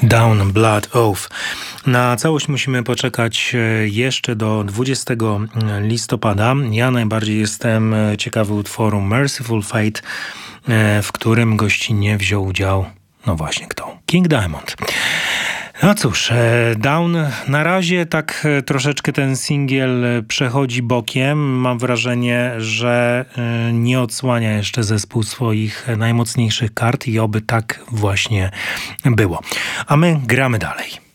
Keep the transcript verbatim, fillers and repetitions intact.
Down Blood Oath. Na całość musimy poczekać jeszcze do dwudziestego listopada. Ja najbardziej jestem ciekawy utworu Merciful Fate, w którym gościnnie wziął udział, no właśnie kto? King Diamond. No cóż, Down na razie tak troszeczkę ten singiel przechodzi bokiem. Mam wrażenie, że nie odsłania jeszcze zespół swoich najmocniejszych kart i oby tak właśnie było. A my gramy dalej.